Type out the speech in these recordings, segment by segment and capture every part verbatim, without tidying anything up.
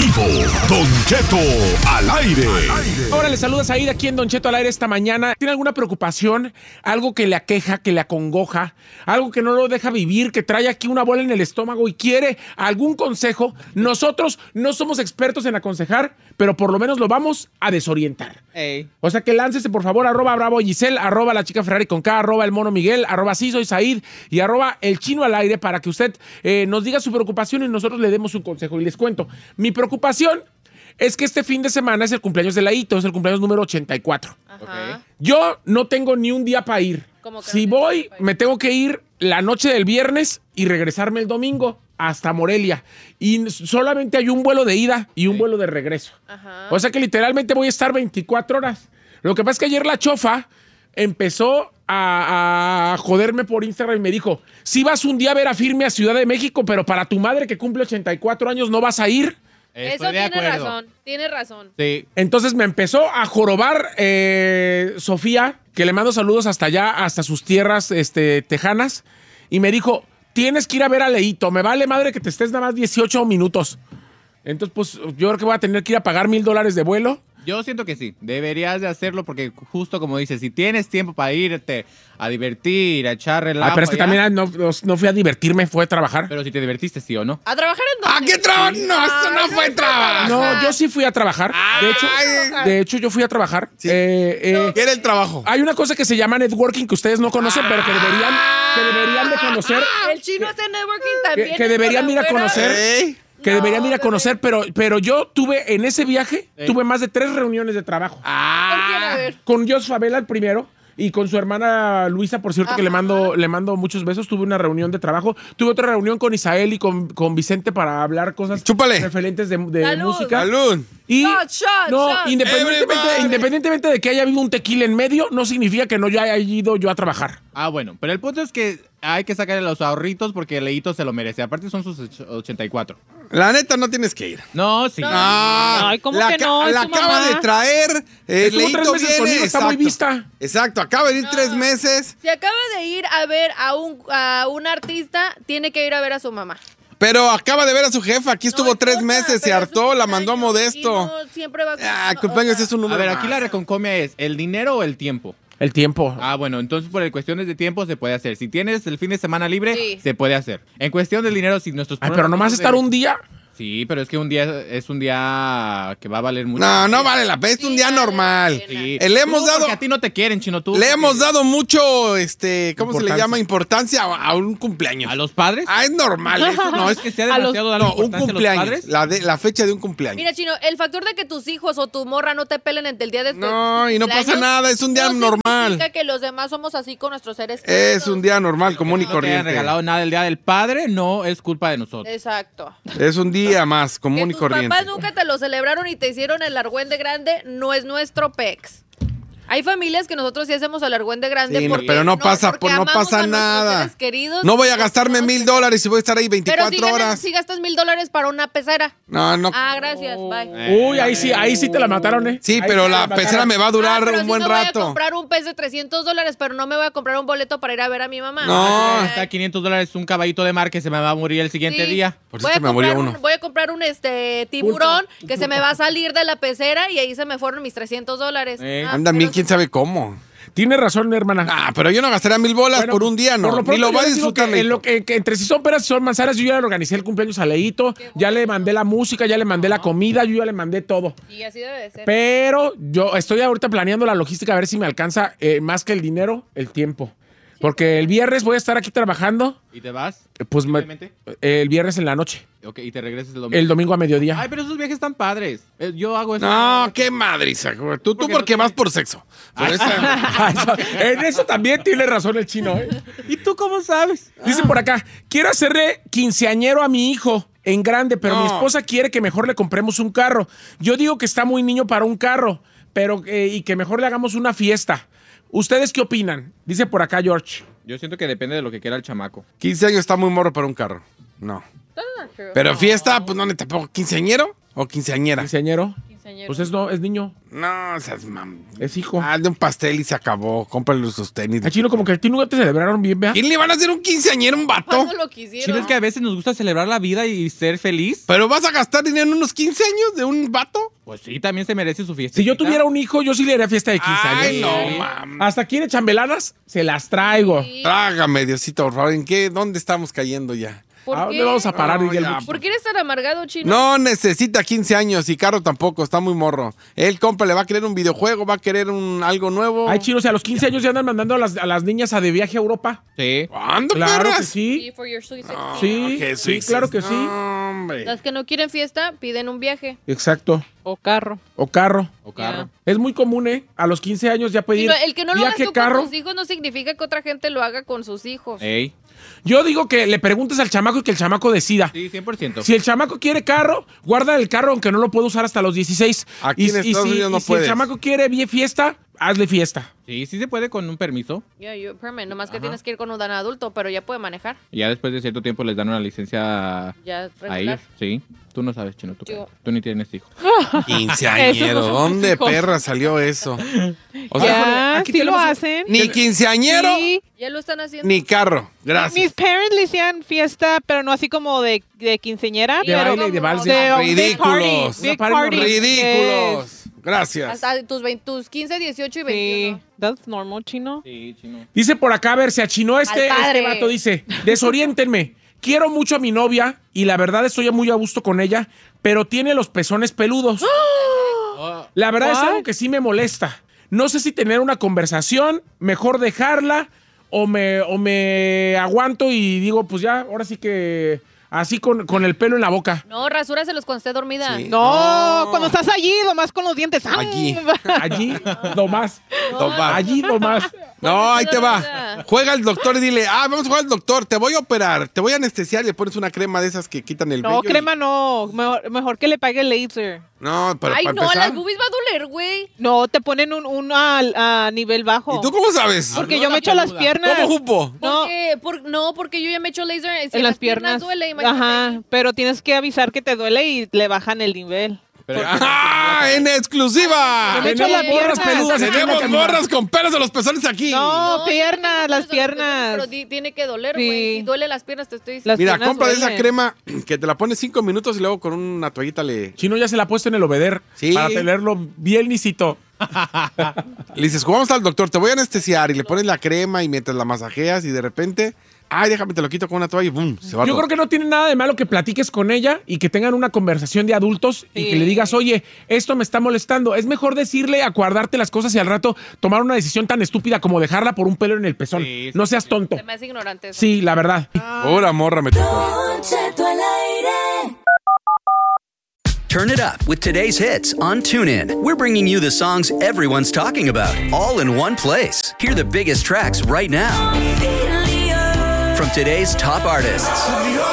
vivo, Don Cheto al aire. Ahora le saluda Said aquí en Don Cheto al aire esta mañana. ¿Tiene alguna preocupación? Algo que le aqueja, que le acongoja, algo que no lo deja vivir, que trae aquí una bola en el estómago y quiere algún consejo. Nosotros no somos expertos en aconsejar, pero por lo menos lo vamos a desorientar. Ey. O sea que láncese por favor, arroba Bravo Giselle, arroba la chica Ferrari con K, arroba el mono Miguel, arroba sí soy Said y arroba el chino al aire para que usted eh, nos diga su preocupación y nosotros le demos un consejo. Y les cuento, mi preocupación es que este fin de semana es el cumpleaños de Laito, es el cumpleaños número ochenta y cuatro. Ajá. Yo no tengo ni un día para ir. ¿Cómo que Si no voy, tienes pa' ir? me tengo que ir la noche del viernes y regresarme el domingo hasta Morelia. Y solamente hay un vuelo de ida y un Sí. vuelo de regreso. Ajá. O sea que literalmente voy a estar veinticuatro horas. Lo que pasa es que ayer la chofa empezó a, a joderme por Instagram y me dijo, si vas un día a ver a Firme a Ciudad de México, pero para tu madre que cumple ochenta y cuatro años no vas a ir. Estoy Eso de tiene acuerdo. razón, tiene razón. Sí. Entonces me empezó a jorobar eh, Sofía, que le mando saludos hasta allá, hasta sus tierras este, tejanas, y me dijo, tienes que ir a ver a Leito, me vale madre que te estés nada más dieciocho minutos. Entonces, pues yo creo que voy a tener que ir a pagar mil dólares de vuelo. Yo siento que sí, deberías de hacerlo porque justo como dices, si tienes tiempo para irte a divertir, a echar relajo Ah, pero es que allá, también ah, no, no- no fui a divertirme, fue a trabajar. pero si te divertiste, sí o no. ¿A trabajar en dónde? ¿A qué trabajo? No, eso no fue trabajo. No, yo sí fui a trabajar. De hecho, Ay. de hecho yo fui a trabajar. Sí. Eh, eh, ¿Qué era el trabajo? hay una cosa que se llama networking que ustedes no conocen, pero que deberían, que deberían de conocer. El chino hace networking Que, también. que deberían ir a conocer. Ey. Que No, deberían ir a bebé. conocer, pero, pero yo tuve en ese viaje, Ey. tuve más de tres reuniones de trabajo. ¿Por quién? A ver. Con Jos Favela el primero y con su hermana Luisa, por cierto, que le Ajá. mando, le mando muchos besos. Tuve una reunión de trabajo. Tuve otra reunión con Isael y con, con Vicente para hablar cosas Chúpale. referentes de, de Salud. música. Salud. Y Shot, shot, no, shot. independientemente, Everybody. independientemente de que haya habido un tequila en medio, no significa que no ya haya ido yo a trabajar. Ah, bueno, pero el punto es que hay que sacarle los ahorritos porque Leito se lo merece. Aparte son sus och- ochenta y cuatro. La neta, no tienes que ir. No, sí. Ah, Ay, ¿cómo la que ca- no? Es La tu acaba mamá. de traer. Eh, Estuvo tres Leito meses viene. conmigo, está muy exacto. vista. Exacto, acaba de venir No. tres meses. Si acaba de ir a ver a un, a un artista, tiene que ir a ver a su mamá. Pero acaba de ver a su jefa. Aquí estuvo No tres importa, meses, se pero es su hartó, la mandó a cumpleaños Modesto. y no siempre va Ah, no, cumpleaños o sea, es un A número. ver, aquí más. la reconcomia es, ¿el dinero o el tiempo? El tiempo. Ah, bueno, entonces por cuestiones de tiempo se puede hacer. Si tienes el fin de semana libre, Sí. se puede hacer. En cuestión del dinero, si nuestros... Ay, pero nomás estar un día. Sí, pero es que un día es un día que va a valer mucho. No, no vale la pena. Es un Sí, día vale la normal. pena. Sí. Eh, le hemos Tú, dado- porque a ti no te quieren, chino, tú. Le hemos dado mucho, este, ¿cómo se le Importancia. llama? Importancia a, a un cumpleaños. ¿A los padres? Ah, es normal. Eso No, no es es que sea A los- demasiado darle no, un importancia a los cumpleaños. padres. La, de, la fecha de un cumpleaños. Mira, chino, el factor de que tus hijos o tu morra no te pelen entre el día de tu No, y no pasa cumpleaños nada, es un día no normal. significa que los demás somos así con nuestros seres Es queridos. un día normal, común y No te hayan corriente. regalado nada el día del padre, no es culpa de nosotros. Exacto. Es un día más, común Que y tus corriente. papás nunca te lo celebraron y te hicieron el argüende grande, no es nuestro pex. Hay familias que nosotros sí hacemos el argüende grande Sí, no, porque pero no pasa- porque no amamos pasa a nuestros nada. seres queridos. No voy a gastarme mil dólares y voy a estar ahí Pero si, veinticuatro ganas- horas. si gastas mil dólares para una pecera. No, no. Ah, gracias, bye. Eh, Uy, ahí sí, ahí sí te la mataron, ¿eh? Sí, Ahí pero sí te la mataron. pecera me va a durar Ah, pero un si buen me voy a rato. comprar un pez de trescientos dólares, pero no me voy a comprar un boleto para ir a ver a mi mamá. No. Ay. Está quinientos dólares un caballito de mar que se me va a morir el siguiente Sí. día. Por voy, a cierto, me murió comprar un, uno. voy a comprar un este tiburón que se me va a salir de la pecera y ahí se me fueron mis trescientos dólares. Eh. Ah, Anda bien, pero quién sí. sabe cómo. Tiene razón, hermana. Ah, pero yo no gastaría mil bolas Bueno, por un día, no. por Ni pronto lo yo va a les digo disfrutar. que en Leito. lo que, que entre si son peras y son manzanas, yo ya le organicé el cumpleaños a Leito, ya le mandé la música, ya le mandé la comida, yo ya le mandé todo. Y así debe de ser. Pero yo estoy ahorita planeando la logística a ver si me alcanza eh, más que el dinero, el tiempo. Porque el viernes voy a estar aquí trabajando, ¿Y te vas? eh, pues me- ¿Simplemente? eh, el viernes en la noche, Ok, y te regresas el domingo. el domingo a mediodía. Ay, pero esos viajes están padres. Eh, Yo hago eso. No, qué madriza. güey. Tú, tú Porque porque no vas por sexo. Por esa- Ah, eso- en eso también tiene razón el chino, ¿eh? ¿Y tú cómo sabes? Dice por acá, quiero hacerle quinceañero a mi hijo en grande, pero No. mi esposa quiere que mejor le compremos un carro. Yo digo que está muy niño para un carro, pero eh, y que mejor le hagamos una fiesta. ¿Ustedes qué opinan? Dice por acá George. Yo siento que depende de lo que quiera el chamaco. quince años está muy morro para un carro. No. Pero fiesta, pues no, tampoco. ¿Quinceañero o quinceañera? Quinceañero. Señor. Pues es, no, es niño, No, o sea, es mam... es hijo. Ah, de un pastel y se acabó. Cómprale sus tenis. A Chino como que a ti nunca te celebraron bien, ¿vea? ¿Quién le van a hacer un quinceañero a un vato? ¿Cuándo lo Chino, quisieron? es que a veces nos gusta celebrar la vida y ser feliz. ¿Pero vas a gastar dinero en unos quince años de un vato? Pues sí, también se merece su fiesta. Si yo tuviera un hijo, yo sí le haría fiesta de quince Ay, años. no, Sí. mam. Hasta quiere chambelanas, se las traigo. Sí. Trágame, Diosito, por favor. ¿En qué? ¿Dónde estamos cayendo ya? ¿Por ¿A qué? dónde vamos a parar? No, Miguel? ya. ¿Por qué eres tan amargado, Chino? No necesita quince años y Carro tampoco, está muy morro. Él compra, le va a querer un videojuego, va a querer un algo nuevo. Ay, Chino, o sea, a los quince años ya andan mandando a las, a las niñas a de viaje a Europa. Sí. ¿Cuándo, Claro perras? que sí. Sí, for your sweet No, sixteen. Sí, que sí, eso claro es- que sí. No, hombre. Las que no quieren fiesta, piden un viaje. Exacto. O carro. O carro. O carro. Es muy común, ¿eh? A los quince años ya pedir Y no, el que no lo hagas viaje, tú carro. con tus hijos no significa que otra gente lo haga con sus hijos. Ey. Yo digo que le preguntes al chamaco y que el chamaco decida. Sí, cien por ciento. Si el chamaco quiere carro, guarda el carro aunque no lo puede usar hasta los dieciséis. Aquí y, en y Estados si, Unidos no y si el puedes. chamaco quiere bien fiesta, hazle fiesta. Sí, sí se puede con un permiso. Ya, yo, perme, nomás que tienes que ir con un adulto, pero ya puede manejar. Y ya después de cierto tiempo les dan una licencia Ya a regular. ellos. Sí. Tú no sabes, Chino. Tú, Yo- tú ni tienes hijos. Quinceañero, Eso no- ¿dónde perra salió eso? O sea, Ya, aquí sí lo tenemos- hacen. ni quinceañero, Sí. Ya lo están haciendo. ni carro. Gracias. Mis parents le hacían fiesta, pero no así como de, de quinceañera. De pero baile y de vals. de de- un big Ridículos. party, big Una party party. Ridículos. Yes. Gracias. Hasta tus, veinte, tus quince, dieciocho y Sí, veintiuno. that's normal, Chino. Sí, Chino. Dice por acá, a ver, se achinó este, Al padre. este vato, dice, desoriéntenme. Quiero mucho a mi novia y la verdad estoy muy a gusto con ella, pero tiene los pezones peludos. La verdad es What? algo que sí me molesta. No sé si tener una conversación, mejor dejarla o me, o me aguanto y digo, pues ya, ahora sí que así con, con el pelo en la boca. No, rasúraselos cuando esté dormida. Sí. No, cuando estás allí, nomás con los dientes. ¡ah! Allí. Allí, nomás. Toma. Allí nomás. No, ahí te va. Dormida. Juega al doctor y dile, ah, vamos a jugar al doctor, te voy a operar, te voy a anestesiar y le pones una crema de esas que quitan el vello. No, y- crema no. Mejor, mejor que le pague el laser. No, pero Ay, para no, empezar. las boobies va a doler, güey. No, te ponen un, un a, a nivel bajo. ¿Y tú cómo sabes? Porque yo me echo las piernas. ¿Cómo supo? No. Porque, por, no, porque yo ya me echo laser. Si En las piernas. duele, imagínate. Ajá, pero tienes que avisar que te duele y le bajan el nivel. Pero, ¡Ah! ¡En exclusiva! Yo me echo Tenemos las morras piernas. peludas aquí en la Tenemos cabina. morras con pelos de los pezones aquí. No. yo piernas, tengo las pelos en los pezones, piernas. Pero di- tiene que doler, Sí. güey. Si duele las piernas, te estoy diciendo. Las Mira, piernas compra de esa duelen. crema que te la pones cinco minutos y luego con una toallita le, Chino ya se la ha puesto en el obeder Sí. para tenerlo bien lisito. le dices, vamos al doctor, te voy a anestesiar y le pones la crema y mientras la masajeas y de repente, ay, déjame, te lo quito con una toalla y boom, se va Yo todo. creo que no tiene nada de malo que platiques con ella y que tengan una conversación de adultos y Sí. que le digas, oye, esto me está molestando. Es mejor decirle, acuerdarte las cosas y al rato tomar una decisión tan estúpida como dejarla por un pelo en el pezón. Sí, sí, no seas tonto. Se me hace ignorante eso. Sí, la verdad. Ahora, morra, me tocó. Don Cheto al aire. Turn it up with today's hits on TuneIn. We're bringing you the songs everyone's talking about, all in one place. Hear the biggest tracks right now from today's top artists.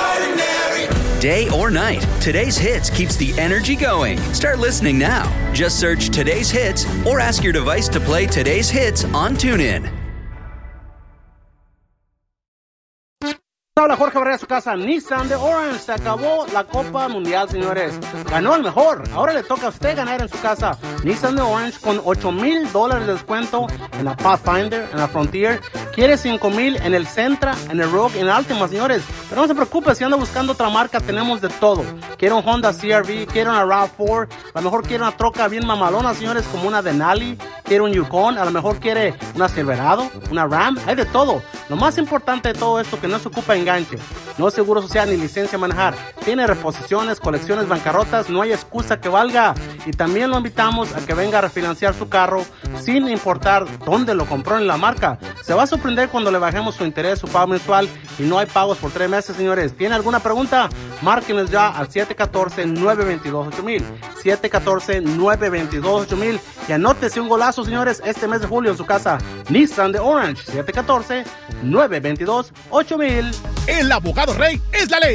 Day or night, today's hits keeps the energy going. Start listening now. Just search today's hits or ask your device to play today's hits on TuneIn. Habla Jorge Barrera de su casa, Nissan de Orange. Se acabó la Copa Mundial, señores. Ganó el mejor. Ahora le toca a usted ganar en su casa. Nissan de Orange con ocho mil dólares de descuento en la Pathfinder, en la Frontier. Quiere cinco mil en el Sentra, en el Rogue, en el Altima, señores. Pero no se preocupe, si anda buscando otra marca, tenemos de todo. Quiere un Honda C R V, quiere una RAV cuatro, a lo mejor quiere una troca bien mamalona, señores, como una Denali. Quiere un Yukon, a lo mejor quiere una Silverado, una Ram, hay de todo. Lo más importante de todo esto, que no se ocupa enganche, no es seguro social ni licencia a manejar, tiene reposiciones, colecciones, bancarrotas, no hay excusa que valga. Y también lo invitamos a que venga a refinanciar su carro sin importar dónde lo compró en la marca. Se va a sorprender cuando le bajemos su interés, su pago mensual, y no hay pagos por tres meses, señores. ¿Tiene alguna pregunta? Márquenos ya al siete uno cuatro, nueve dos dos, ocho mil, siete uno cuatro, nueve dos dos, ocho mil, y anótese un golazo, señores, este mes de julio en su casa. Nissan de Orange, siete uno cuatro, nueve dos dos, ocho mil. El abogado rey es la ley.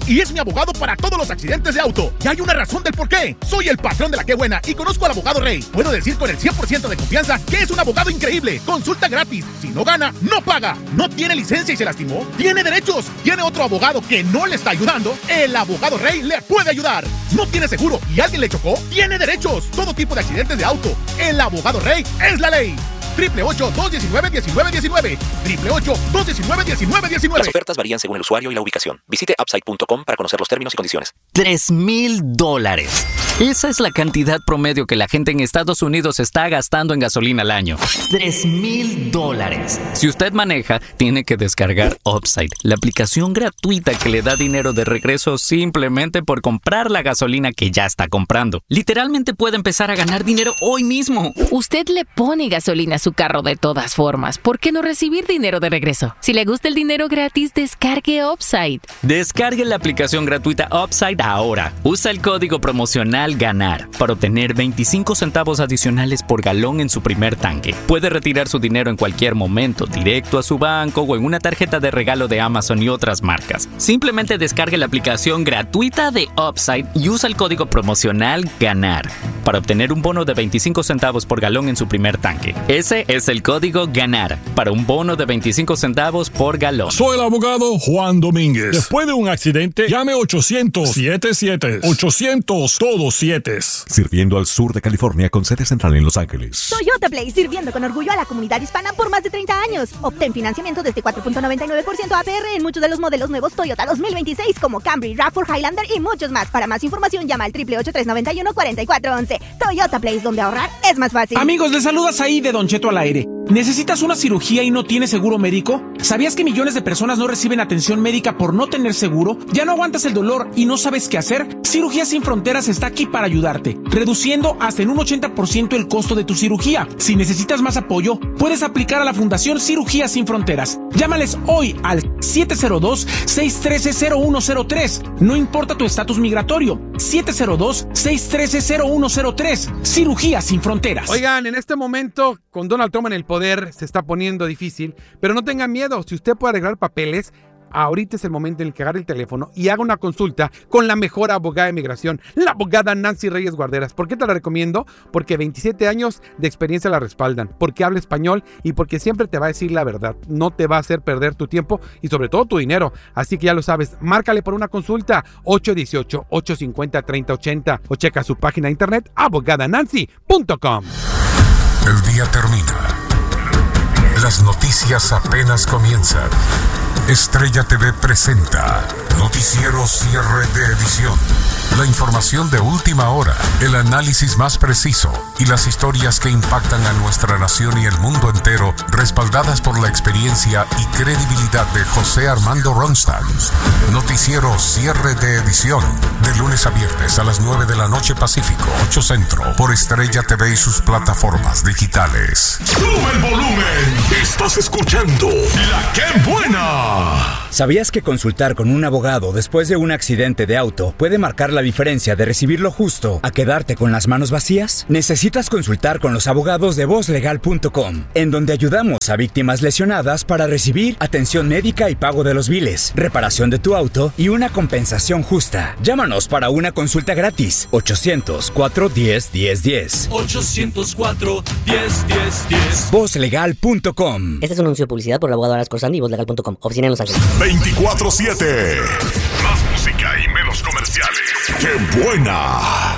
y es mi abogado para todos los accidentes de auto. Y hay una razón del por qué. Soy el patrón de la Qué Buena y conozco al abogado Rey. Puedo decir con el cien por ciento de confianza que es un abogado increíble. Consulta gratis. Si no gana, no paga. No tiene licencia y se lastimó. Tiene derechos. Tiene otro abogado que no le está ayudando. El abogado Rey le puede ayudar. No tiene seguro y alguien le chocó. Tiene derechos. Todo tipo de accidentes de auto. El abogado Rey es la ley. Triple ocho, dos diecinueve, diecinueve diecinueve. Triple ocho, dos diecinueve, diecinueve diecinueve. Las ofertas varían según el usuario y la ubicación. Visite upside punto com para conocer los términos y condiciones. Tres mil dólares. Esa es la cantidad promedio que la gente en Estados Unidos está gastando en gasolina al año. Tres mil dólares. Si usted maneja, tiene que descargar Upside, la aplicación gratuita que le da dinero de regreso simplemente por comprar la gasolina que ya está comprando. Literalmente puede empezar a ganar dinero hoy mismo. Usted le pone gasolina a su carro de todas formas. ¿Por qué no recibir dinero de regreso? Si le gusta el dinero gratis, descargue Upside. Descargue la aplicación gratuita Upside ahora. Usa el código promocional GANAR para obtener veinticinco centavos adicionales por galón en su primer tanque. Puede retirar su dinero en cualquier momento, directo a su banco o en una tarjeta de regalo de Amazon y otras marcas. Simplemente descargue la aplicación gratuita de Upside y usa el código promocional GANAR para obtener un bono de veinticinco centavos por galón en su primer tanque. Ese es el código GANAR para un bono de veinticinco centavos por galón. Soy el abogado Juan Domínguez. Después de un accidente, llame ochocientos, setenta y siete. ochocientos, todos siete. Sirviendo al sur de California con sede central en Los Ángeles. Toyota Play, sirviendo con orgullo a la comunidad hispana por más de treinta años. Obtén financiamiento desde cuatro punto noventa y nueve por ciento A P R en muchos de los modelos nuevos Toyota dos mil veintiséis como Camry, RAV cuatro, Highlander y muchos más. Para más información, llama al ocho ocho ocho, tres nueve uno, cuatro cuatro uno uno. Toyota Play, donde ahorrar es más fácil. Amigos, les saludas ahí de Don Cheto al aire. ¿Necesitas una cirugía y no tienes seguro médico? ¿Sabías que millones de personas no reciben atención médica por no tener seguro? ¿Ya no aguantas el dolor y no sabes qué hacer? Cirugías Sin Fronteras está aquí para ayudarte, reduciendo hasta en un ochenta por ciento el costo de tu cirugía. Si necesitas más apoyo, puedes aplicar a la Fundación Cirugías Sin Fronteras. Llámales hoy al siete cero dos, seis uno tres, cero uno cero tres. No importa tu estatus migratorio. siete cero dos, seis uno tres, cero uno cero tres. Cirugías Sin Fronteras. Oigan, en este momento, con Donald Trump en el poder, se está poniendo difícil, pero no tengan miedo. Si usted puede arreglar papeles, ahorita es el momento en el que agarre el teléfono y haga una consulta con la mejor abogada de migración, la abogada Nancy Reyes Guarderas. ¿Por qué te la recomiendo? Porque veintisiete años de experiencia la respaldan, porque habla español y porque siempre te va a decir la verdad. No te va a hacer perder tu tiempo y sobre todo tu dinero. Así que ya lo sabes, márcale por una consulta ocho uno ocho, ocho cinco cero, tres cero ocho cero o checa su página de internet abogada nancy punto com. El día termina. Las noticias apenas comienzan. Estrella T V presenta Noticiero Cierre de Edición. La información de última hora, el análisis más preciso y las historias que impactan a nuestra nación y el mundo entero, respaldadas por la experiencia y credibilidad de José Armando Ronstadt. Noticiero Cierre de Edición, de lunes a viernes a las nueve de la noche Pacífico, ocho Centro, por Estrella T V y sus plataformas digitales. ¡Sube el volumen! Estás escuchando La Qué Buena. ¿Sabías que consultar con un abogado después de un accidente de auto puede marcar la diferencia de recibir lo justo a quedarte con las manos vacías? Necesitas consultar con los abogados de voz legal punto com, en donde ayudamos a víctimas lesionadas para recibir atención médica y pago de los biles, reparación de tu auto y una compensación justa. Llámanos para una consulta gratis. ochocientos, cuatro uno cero, uno cero uno cero. ochocientos cuatro, diez, diez, diez. voz legal punto com. Este es un anuncio de publicidad por el abogado Aras Corsandi y voz legal punto com. Oficina en Los Ángeles. veinticuatro siete. Más música y menos comerciales. ¡Qué buena!